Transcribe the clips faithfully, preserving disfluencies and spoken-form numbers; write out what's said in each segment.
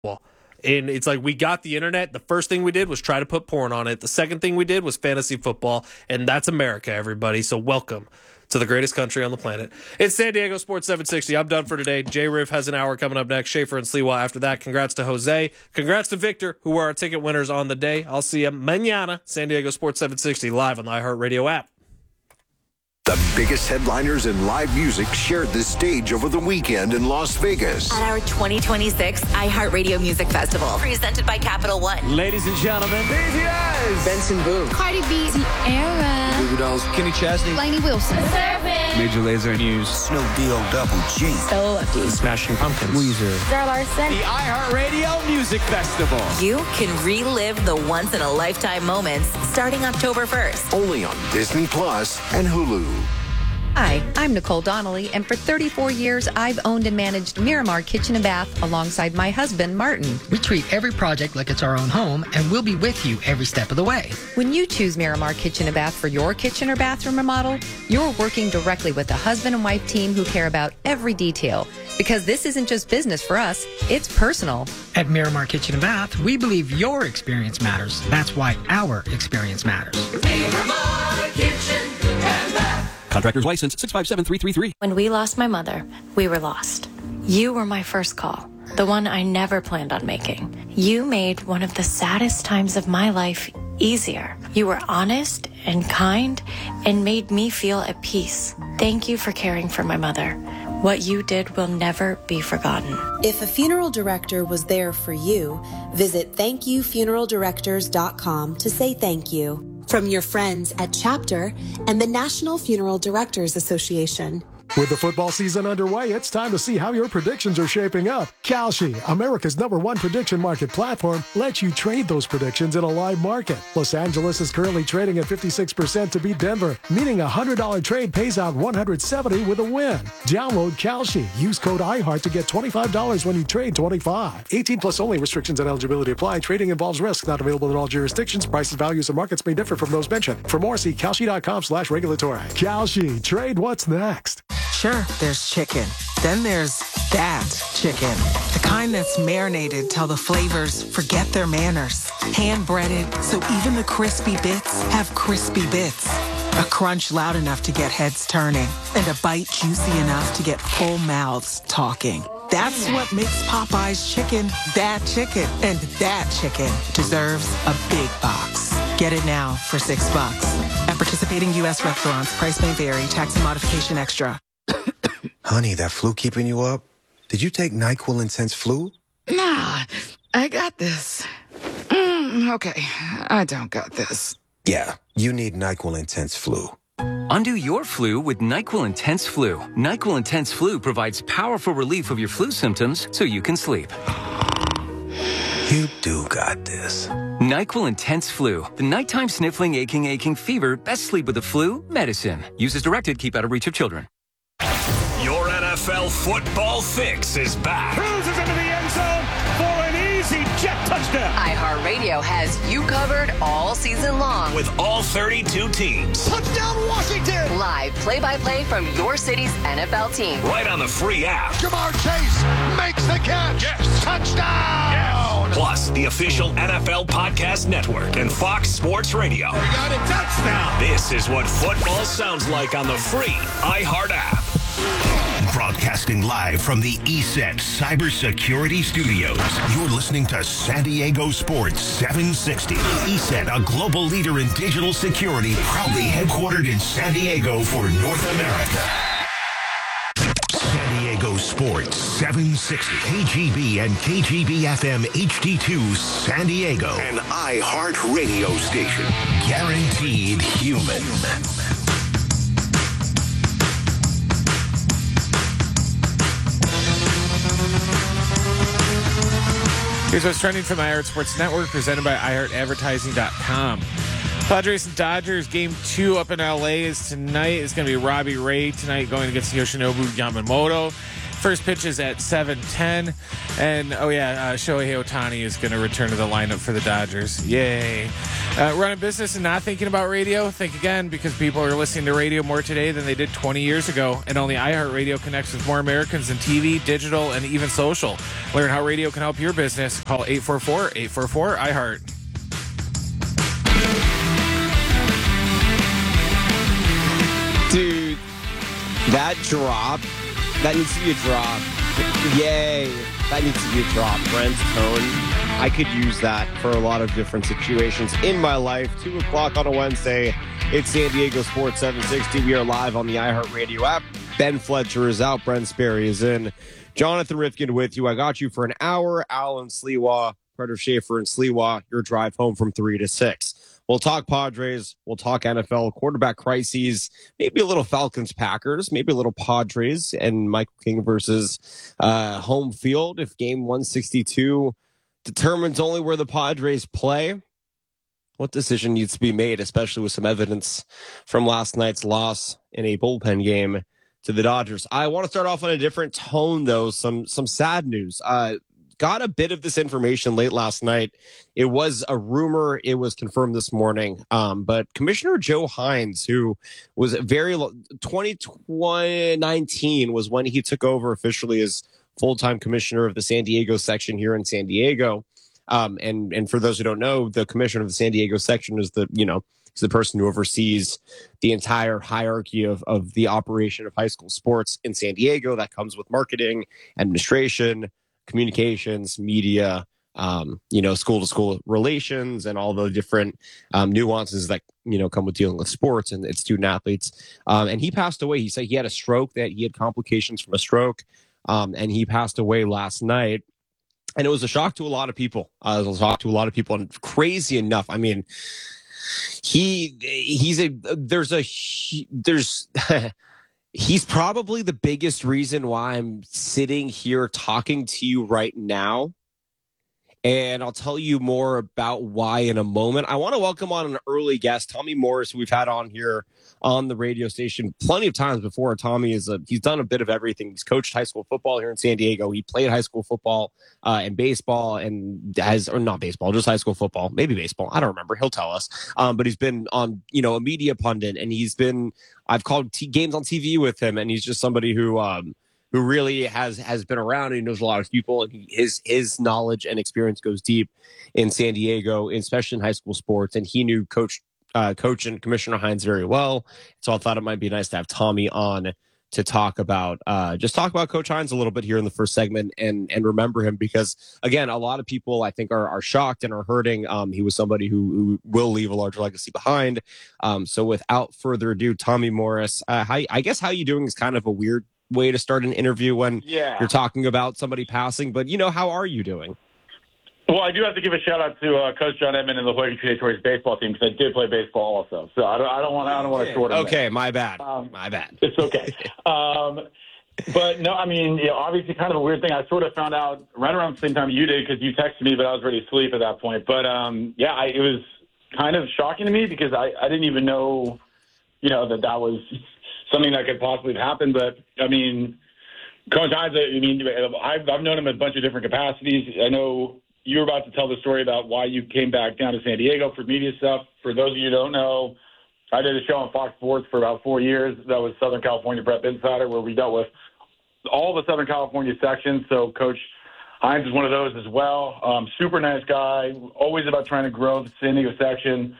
And it's like we got the internet. The first thing we did was try to put porn on it. The second thing we did was fantasy football. And that's America, everybody. So welcome to the greatest country on the planet. It's San Diego Sports seven sixty. I'm done for today. J-Riff has an hour coming up next. Schaefer and Sliwa after that. Congrats to Jose. Congrats to Victor, who were our ticket winners on the day. I'll see you mañana. San Diego Sports seven sixty live on the iHeartRadio app. The biggest headliners in live music shared the stage over the weekend in Las Vegas. At our twenty twenty-six iHeartRadio Music Festival, presented by Capital One. Ladies and gentlemen, B T S, Benson Boone, Cardi B, Ciara, Goo Goo Dolls, Kenny Chesney, Lainey Wilson, Major Lazer, News, Snoop D-O Double G, So Lucky, Smashing Pumpkins, Weezer, Sarah Larson. the iHeartRadio Music Festival. You can relive the once-in-a-lifetime moments starting October first. Only on Disney Plus and Hulu. Hi, I'm Nicole Donnelly, and for thirty-four years, I've owned and managed Miramar Kitchen and Bath alongside my husband, Martin. We treat every project like it's our own home, and we'll be with you every step of the way. When you choose Miramar Kitchen and Bath for your kitchen or bathroom remodel, you're working directly with a husband and wife team who care about every detail. Because this isn't just business for us, it's personal. At Miramar Kitchen and Bath, we believe your experience matters. That's why our experience matters. Miramar Kitchen and Bath. Contractor's license six five seven three three three. When we lost my mother, we were lost. You were my first call, the one I never planned on making. You made one of the saddest times of my life easier. You were honest and kind and made me feel at peace. Thank you for caring for my mother. What you did will never be forgotten. If a funeral director was there for you, visit thank you funeral directors dot com to say thank you. From your friends at Chapter and the National Funeral Directors Association. With the football season underway, it's time to see how your predictions are shaping up. Kalshi, America's number one prediction market platform, lets you trade those predictions in a live market. Los Angeles is currently trading at fifty-six percent to beat Denver, meaning a one hundred dollars trade pays out one hundred seventy dollars with a win. Download Kalshi. Use code iHeart to get twenty-five dollars when you trade twenty-five dollars. eighteen plus only. Restrictions and eligibility apply. Trading involves risk. Not available in all jurisdictions. Prices, values, and markets may differ from those mentioned. For more, see Kalshi.com slash regulatory. Kalshi. Trade what's next. Sure, there's chicken. Then there's that chicken. The kind that's marinated till the flavors forget their manners. Hand-breaded, so even the crispy bits have crispy bits. A crunch loud enough to get heads turning. And a bite juicy enough to get full mouths talking. That's what makes Popeye's chicken that chicken. And that chicken deserves a big box. Get it now for six bucks. At participating U S restaurants, price may vary. Tax and modification extra. Honey, that flu keeping you up? Did you take NyQuil Intense Flu? Nah, I got this. Mm, okay, I don't got this. Yeah, you need NyQuil Intense Flu. Undo your flu with NyQuil Intense Flu. NyQuil Intense Flu provides powerful relief of your flu symptoms so you can sleep. You do got this. NyQuil Intense Flu. The nighttime sniffling, aching, aching fever. Best sleep with the flu medicine. Use as directed. Keep out of reach of children. Your N F L football fix is back. Cruises into the end zone for an easy jet touchdown. iHeartRadio has you covered all season long. With all thirty-two teams. Touchdown Washington! Live play-by-play from your city's N F L team. Right on the free app. Jamar Chase makes the catch. Yes. Touchdown! Yes. Plus, the official N F L Podcast Network and Fox Sports Radio. We got a touchdown. This is what football sounds like on the free iHeart app. Broadcasting live from the E S E T Cybersecurity Studios. You're listening to San Diego Sports seven sixty. E S E T, a global leader in digital security, proudly headquartered in San Diego for North America. San Diego Sports seven sixty. K G B and K G B F M H D two San Diego. An iHeart radio station. Guaranteed human. Here's what's trending from the iHeart Sports Network, presented by i heart advertising dot com. Padres and Dodgers game two up in L A is tonight. It's going to be Robbie Ray tonight going against Yoshinobu Yamamoto. First pitch is at seven ten. And, oh, yeah, uh, Shohei Ohtani is going to return to the lineup for the Dodgers. Yay. Uh, running business and not thinking about radio? Think again, because people are listening to radio more today than they did twenty years ago. And only iHeartRadio connects with more Americans than T V, digital, and even social. Learn how radio can help your business. Call eight four four, eight four four, I heart. Dude, that drop, that needs to be a drop. Yay. That needs to be a drop. Brent's tone. I could use that for a lot of different situations in my life. two o'clock on a Wednesday. It's San Diego Sports seven sixty. We are live on the iHeartRadio app. Ben Fletcher is out. Brent Sperry is in. Jonathan Rifkin with you. I got you for an hour. Alan Sliwa, Carter Schaefer and Sliwa, your drive home from three to six. We'll talk Padres. We'll talk N F L quarterback crises, maybe a little Falcons Packers, maybe a little Padres and Michael King versus uh, home field. If game one sixty-two determines only where the Padres play, what decision needs to be made, especially with some evidence from last night's loss in a bullpen game to the Dodgers. I want to start off on a different tone, though. Some some sad news. Uh, got a bit of this information late last night. It was a rumor. It was confirmed this morning. Um, but Commissioner Joe Hines, who was very twenty nineteen was when he took over officially as full-time commissioner of the San Diego section here in San Diego. Um, and and for those who don't know, the commissioner of the San Diego section is the you know is the person who oversees the entire hierarchy of of the operation of high school sports in San Diego. That comes with marketing, administration, communications, media, um, you know, school to school relations, and all the different um, nuances that, you know, come with dealing with sports and its student athletes. Um, and he passed away. He said he had a stroke, that he had complications from a stroke. Um, and he passed away last night. And it was a shock to a lot of people. Uh, it was a shock to a lot of people. And crazy enough, I mean, he, he's a, there's a, there's, he's probably the biggest reason why I'm sitting here talking to you right now. And I'll tell you more about why in a moment. I want to welcome on an early guest, Tommy Morris, who we've had on here on the radio station plenty of times before. Tommy is a, he's done a bit of everything. He's coached high school football here in San Diego. He played high school football uh, and baseball, and has, or not baseball, just high school football, maybe baseball. I don't remember. He'll tell us. Um, but he's been on, you know, a media pundit, and he's been, I've called t- games on T V with him, and he's just somebody who, um, who really has, has been around, and he knows a lot of people, and he, his his knowledge and experience goes deep in San Diego, especially in high school sports. And he knew Coach uh, Coach and Commissioner Hines very well, so I thought it might be nice to have Tommy on to talk about uh, just talk about Coach Hines a little bit here in the first segment, and and remember him, because again, a lot of people I think are are shocked and are hurting. Um, he was somebody who, who will leave a large legacy behind. Um, so without further ado, Tommy Morris, uh, how, I guess how you doing is kind of a weird way to start an interview when yeah. you're talking about somebody passing, but you know, how are you doing? Well, I do have to give a shout out to uh, Coach John Edmond and the Hoyok Territories baseball team, because I did play baseball also. So I don't, I don't want, I don't want to short him. Okay, there. my bad, um, my bad. It's okay. um, but no, I mean, you know, obviously, kind of a weird thing. I sort of found out right around the same time you did, because you texted me, but I was ready to sleep at that point. But um, yeah, I, it was kind of shocking to me, because I, I didn't even know, you know, that that was something that could possibly happen. But I mean, Coach Hines, I mean, I've, I've known him in a bunch of different capacities. I know you were about to tell the story about why you came back down to San Diego for media stuff. For those of you who don't know, I did a show on Fox Sports for about four years. That was Southern California Prep Insider, where we dealt with all the Southern California sections. So Coach Hines is one of those as well. Um, super nice guy, always about trying to grow the San Diego section,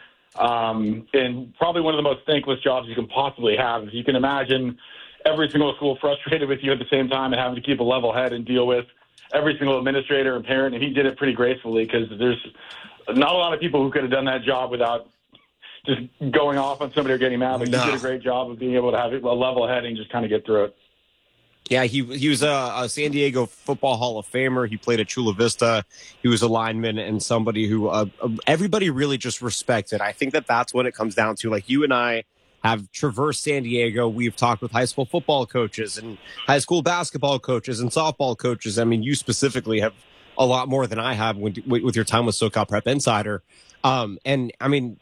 um, and probably one of the most thankless jobs you can possibly have. If you can imagine every single school frustrated with you at the same time and having to keep a level head and deal with every single administrator and parent. And he did it pretty gracefully, because there's not a lot of people who could have done that job without just going off on somebody or getting mad. But no. He did a great job of being able to have a level head and just kind of get through it. Yeah, he he was a, a San Diego Football Hall of Famer. He played at Chula Vista. He was a lineman and somebody who uh, everybody really just respected. I think that that's what it comes down to. Like, you and I have traversed San Diego. We've talked with high school football coaches and high school basketball coaches and softball coaches. I mean, you specifically have a lot more than I have with, with your time with SoCal Prep Insider. Um, and I mean,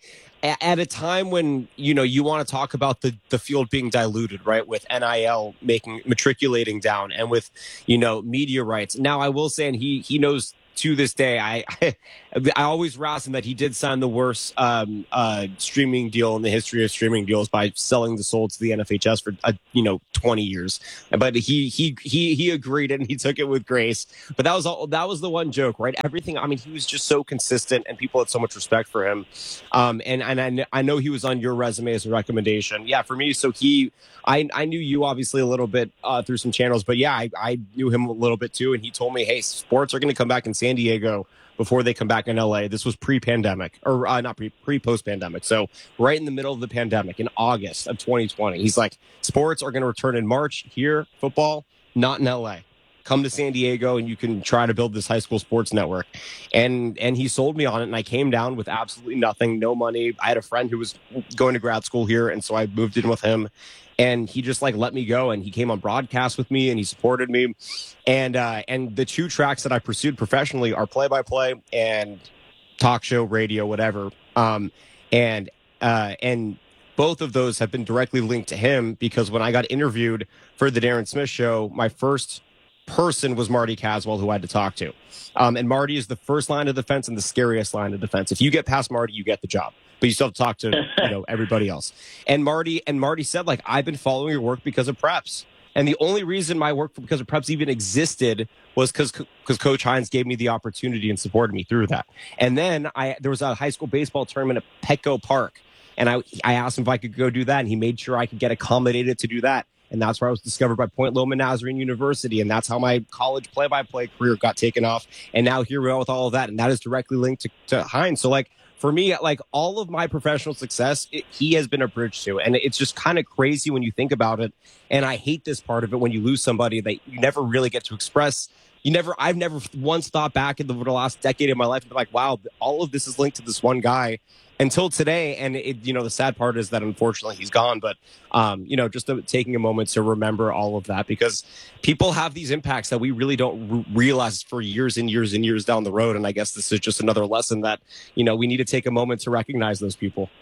at a time when, you know, you want to talk about the, the field being diluted, right, with N I L making matriculating down and with, you know, media rights. Now, I will say, and he he knows to this day, I I, I always razz him that he did sign the worst um, uh, streaming deal in the history of streaming deals by selling the soul to the N F H S for uh, you know twenty years. But he he he he agreed and he took it with grace. But that was all. That was the one joke, right? Everything. I mean, he was just so consistent, and people had so much respect for him. Um, and and I, I know he was on your resume as a recommendation. Yeah, for me. So he, I I knew you obviously a little bit uh, through some channels, but yeah, I, I knew him a little bit too. And he told me, hey, sports are going to come back in San Diego before they come back in L A. This was pre-pandemic, or uh, not pre, pre-post-pandemic. So right in the middle of the pandemic in August of twenty twenty. He's like, sports are going to return in March here, football, not in L A. Come to San Diego and you can try to build this high school sports network. And and he sold me on it, and I came down with absolutely nothing, no money. I had a friend who was going to grad school here, and so I moved in with him. And he just like let me go, and he came on broadcast with me, and he supported me. And uh, and the two tracks that I pursued professionally are play-by-play and talk show, radio, whatever. Um, and uh, and both of those have been directly linked to him, because when I got interviewed for the Darren Smith Show, my first person was Marty Caswell, who I had to talk to. Um, and Marty is the first line of defense and the scariest line of defense. If you get past Marty, you get the job. But you still have to talk to, you know, everybody else. And Marty and Marty said, like, I've been following your work because of Preps. And the only reason my work for, because of Preps even existed was because because Coach Hines gave me the opportunity and supported me through that. And then I there was a high school baseball tournament at Petco Park. And I I asked him if I could go do that. And he made sure I could get accommodated to do that. And that's where I was discovered by Point Loma Nazarene University. And that's how my college play-by-play career got taken off. And now here we are with all of that. And that is directly linked to, to Hines. So, like, for me, like, all of my professional success, it, he has been a bridge to. And it's just kind of crazy when you think about it. And I hate this part of it when you lose somebody that you never really get to express. You never, I've never once thought back in the, the last decade of my life and been like, wow, all of this is linked to this one guy until today. And it, you know, the sad part is that unfortunately he's gone. But, um, you know, just a, taking a moment to remember all of that, because people have these impacts that we really don't r- realize for years and years and years down the road. And I guess this is just another lesson that, you know, we need to take a moment to recognize those people.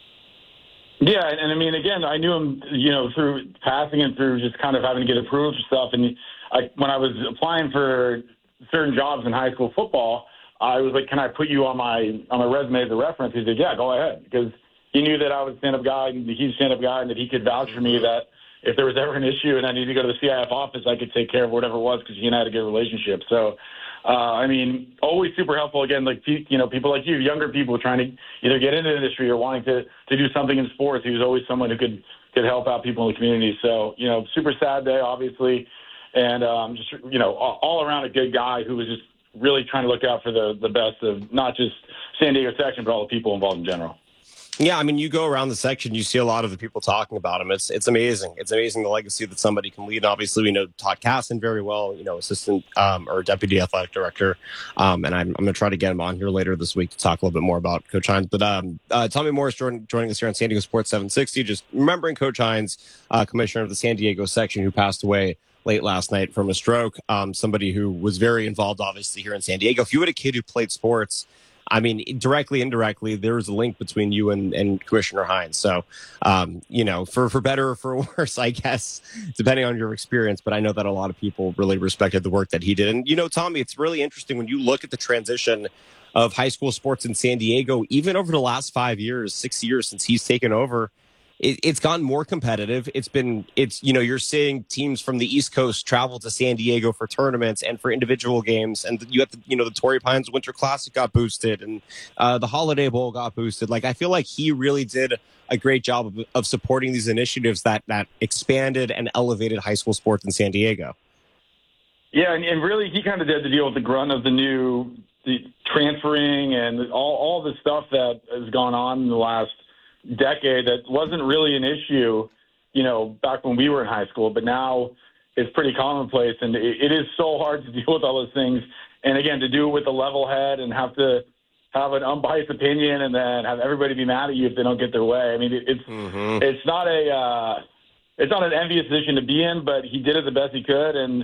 Yeah, and, and I mean, again, I knew him, you know, through passing and through just kind of having to get approved for stuff. And I, when I was applying for certain jobs in high school football, I was like, "Can I put you on my on my resume as a reference?" He said, "Yeah, go ahead," because he knew that I was a stand-up guy, and he's a stand-up guy, and that he could vouch for me that if there was ever an issue and I needed to go to the C I F office, I could take care of whatever it was, because he and I had a good relationship. So, uh, I mean, always super helpful. Again, like, you know, people like you, younger people trying to either get into the industry or wanting to to do something in sports. He was always someone who could could help out people in the community. So, you know, super sad day, obviously, and um, just, you know, all, all around a good guy who was just really trying to look out for the, the best of not just San Diego section, but all the people involved in general. Yeah, I mean, you go around the section, you see a lot of the people talking about him. It's it's amazing. It's amazing the legacy that somebody can lead. Obviously, we know Todd Casson very well, you know, assistant um, or deputy athletic director. Um, and I'm, I'm going to try to get him on here later this week to talk a little bit more about Coach Hines. But um, uh, Tommy Morris joining, joining us here on San Diego Sports seven sixty. Just remembering Coach Hines, uh, commissioner of the San Diego section, who passed away late last night from a stroke. Um, somebody who was very involved, obviously, here in San Diego. If you had a kid who played sports, I mean, directly, indirectly, there's a link between you and, and Commissioner Hines. So, um, you know, for, for better or for worse, I guess, depending on your experience. But I know that a lot of people really respected the work that he did. And, you know, Tommy, it's really interesting when you look at the transition of high school sports in San Diego, even over the last five years, six years since he's taken over. It, it's gotten more competitive. It's been, it's, you know, you're seeing teams from the East Coast travel to San Diego for tournaments and for individual games. And you have the, you know, the Torrey Pines Winter Classic got boosted, and uh, the Holiday Bowl got boosted. Like, I feel like he really did a great job of, of supporting these initiatives that, that expanded and elevated high school sports in San Diego. Yeah. And, and really, he kind of did the deal with the grunt of the new the transferring and all, all the stuff that has gone on in the last decade that wasn't really an issue, you know, back when we were in high school, but now it's pretty commonplace, and it, it is so hard to deal with all those things. And again, to do it with a level head and have to have an unbiased opinion and then have everybody be mad at you if they don't get their way. I mean, it, it's mm-hmm. it's not a uh, it's not an envious position to be in, but he did it the best he could. And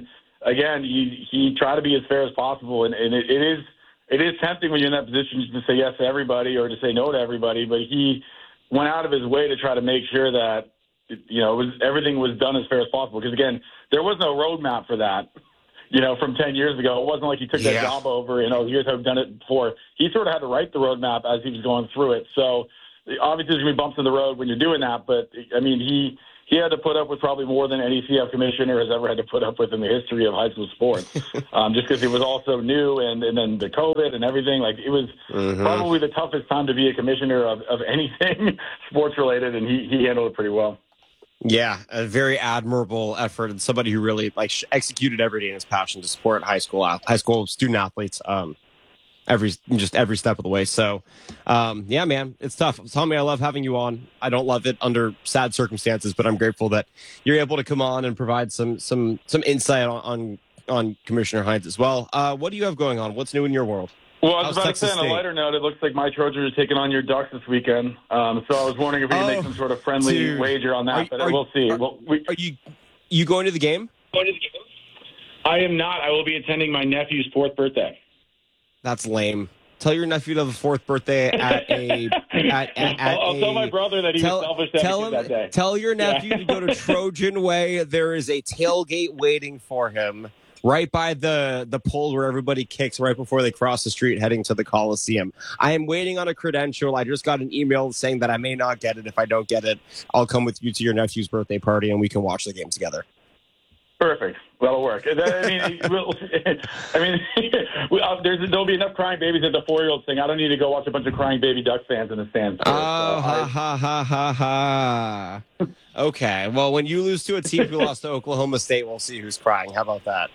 again, he, he tried to be as fair as possible, and, and it, it is it is tempting when you're in that position to say yes to everybody or to say no to everybody. But he went out of his way to try to make sure that you know it was everything was done as fair as possible. Because again, there was no roadmap for that. You know, from ten years ago, it wasn't like he took that Yeah. job over and oh, here's how I've done it before. He sort of had to write the roadmap as he was going through it. So obviously, there's gonna be bumps in the road when you're doing that. But I mean, he. He had to put up with probably more than any C F commissioner has ever had to put up with in the history of high school sports, um, just because it was all so new and, and then the COVID and everything. Like it was Mm-hmm. probably the toughest time to be a commissioner of, of anything sports related, and he, he handled it pretty well. Yeah, a very admirable effort and somebody who really like sh- executed every day in his passion to support high school ath- high school student athletes. Um, every just every step of the way. So, um, yeah, man, it's tough. Tommy, I love having you on. I don't love it under sad circumstances, but I'm grateful that you're able to come on and provide some some some insight on on, on Commissioner Hines as well. Uh, what do you have going on? What's new in your world? Well, I was How's about Texas to say, on a State? lighter note, it looks like my Trojans are taking on your Ducks this weekend. Um, so I was wondering if we could make Oh, some sort of friendly dude. wager on that, Are- but are- we'll see. are- well, we, Are you you going to the game? going to the game? I am not. I will be attending my nephew's fourth birthday. That's lame. Tell your nephew to have a fourth birthday at a. At, at, at I'll, I'll a, tell my brother that he tell, was selfish that tell he him, did that day. Tell your nephew Yeah. to go to Trojan Way. There is a tailgate waiting for him right by the the pole where everybody kicks right before they cross the street heading to the Coliseum. I am waiting on a credential. I just got an email saying that I may not get it. If I don't get it, I'll come with you to your nephew's birthday party and we can watch the game together. Perfect. That'll work. I mean, we'll, I mean, we, uh, there's, there'll be enough crying babies at the four-year-old thing. I don't need to go watch a bunch of crying baby Ducks fans in the stands. Oh, So ha, ha, ha, ha, ha. Okay. Well, when you lose to a team who lost to Oklahoma State, we'll see who's crying. How about that?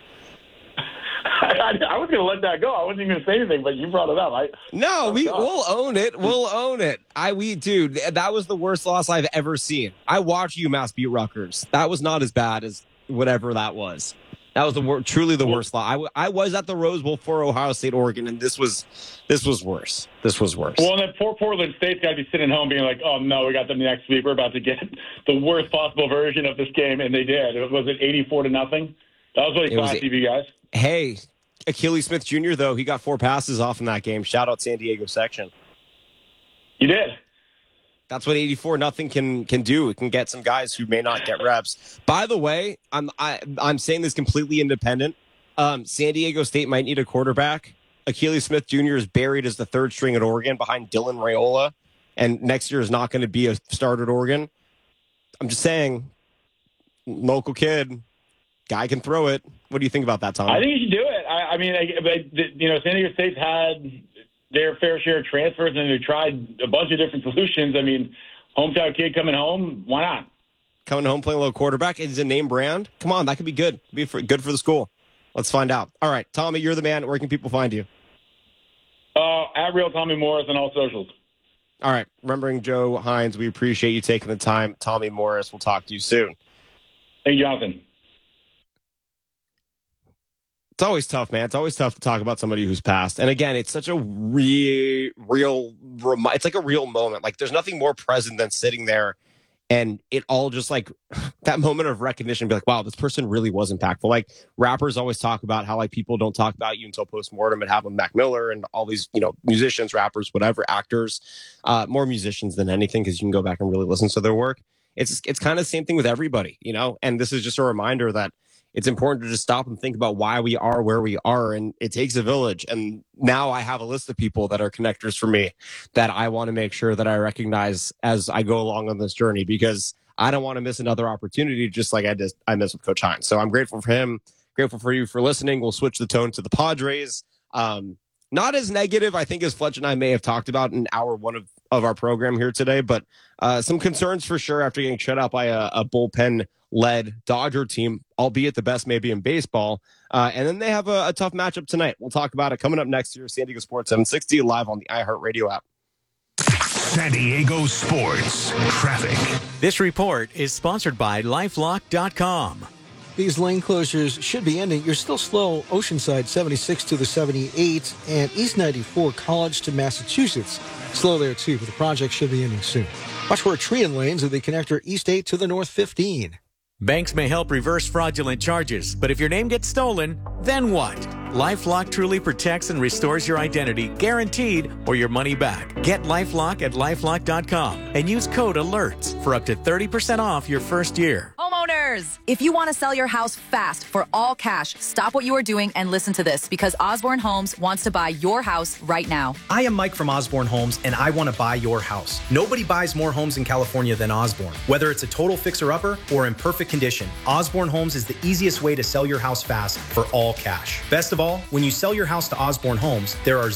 I, I, I was going to let that go. I wasn't even going to say anything, but you brought it up. I, No, we, Oh, we'll own it. We'll own it. I, we, dude, that was the worst loss I've ever seen. I watched UMass beat Rutgers. That was not as bad as whatever that was. That was the wor- truly the worst loss. I, w- I was at the Rose Bowl for Ohio State, Oregon, and this was this was worse. This was worse. Well, and then poor Portland State's got to be sitting home being like, oh, no, we got them next week. We're about to get the worst possible version of this game, and they did. Was it eighty-four to nothing? That was really It was classy a- of you guys. Hey, Achilles Smith Junior, though, he got four passes off in that game. Shout out San Diego section. You did. That's what eighty-four nothing can can do. It can get some guys who may not get reps. By the way, I'm I, I'm saying this completely independent. Um, San Diego State might need a quarterback. Achilles Smith Junior is buried as the third string at Oregon behind Dylan Raiola, and next year is not going to be a start at Oregon. I'm just saying, local kid, guy can throw it. What do you think about that, Tom? I think you should do it. I, I mean, I, I, you know, San Diego State's had their fair share of transfers, and they tried a bunch of different solutions. I mean, hometown kid coming home, why not? Coming home playing a little quarterback is a name brand. Come on, that could be good. Be for, good for the school. Let's find out. All right, Tommy, you're the man. Where can people find you? Uh, at Real Tommy Morris on all socials. All right, remembering Joe Hines, we appreciate you taking the time. Tommy Morris, we'll talk to you soon. Thank you, Jonathan. It's always tough, man. It's always tough to talk about somebody who's passed. And again, it's such a real, real, remi- it's like a real moment. Like there's nothing more present than sitting there and it all just like that moment of recognition, be like, wow, this person really was impactful. Like rappers always talk about how like people don't talk about you until postmortem. It happened with Mac Miller and all these, you know, musicians, rappers, whatever, actors, uh, more musicians than anything, because you can go back and really listen to their work. It's it's kind of the same thing with everybody, you know, and this is just a reminder that it's important to just stop and think about why we are where we are. And it takes a village. And now I have a list of people that are connectors for me that I want to make sure that I recognize as I go along on this journey, because I don't want to miss another opportunity, just like I just I missed with Coach Hines. So I'm grateful for him. Grateful for you for listening. We'll switch the tone to the Padres. Um, not as negative, I think, as Fletch and I may have talked about in hour one of, of our program here today, but uh, some concerns for sure after getting shut out by a, a bullpen-led Dodger team, albeit the best maybe in baseball. Uh, and then they have a, a tough matchup tonight. We'll talk about it coming up next year. San Diego Sports seven sixty live on the iHeartRadio app. San Diego Sports Traffic. This report is sponsored by LifeLock dot com. These lane closures should be ending. You're still slow Oceanside seventy-six to the seventy-eight and East ninety-four College to Massachusetts. Slow there too, but the project should be ending soon. Watch for Trean lanes of the connector East eight to the North fifteen. Banks may help reverse fraudulent charges, but if your name gets stolen, then what? LifeLock truly protects and restores your identity, guaranteed, or your money back. Get LifeLock at LifeLock dot com and use code ALERTS for up to thirty percent off your first year. Homeowners, if you want to sell your house fast for all cash, stop what you are doing and listen to this, because Osborne Homes wants to buy your house right now. I am Mike from Osborne Homes, and I want to buy your house. Nobody buys more homes in California than Osborne. Whether it's a total fixer-upper or in perfect condition, Osborne Homes is the easiest way to sell your house fast for all cash. Best of all, when you sell your house to Osborne Homes, there are